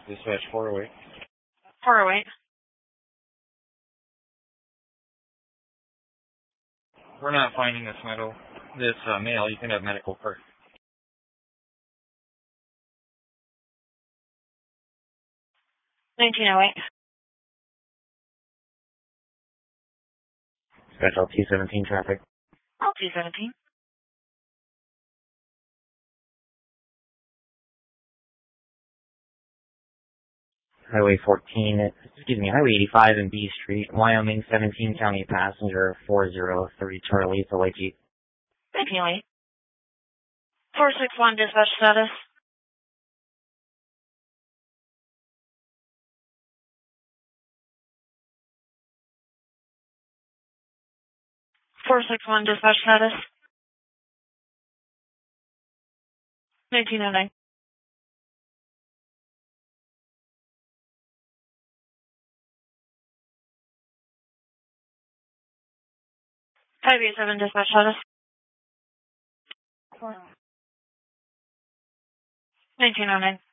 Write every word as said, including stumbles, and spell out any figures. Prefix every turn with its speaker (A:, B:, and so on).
A: Dispatch four oh eight.
B: four oh eight.
A: We're not finding this metal, this uh, male. You can have medical first.
B: nineteen oh eight.
A: Dispatch L T seventeen traffic.
B: L T seventeen.
A: Highway fourteen, excuse me, Highway eighty-five and B Street, Wyoming, seventeen County passenger four zero three Charlie, it's a white Jeep.
B: nineteen oh eight. four six one dispatch status. four six one dispatch status. nineteen oh nine. five eight seven dispatch status. nineteen oh nine.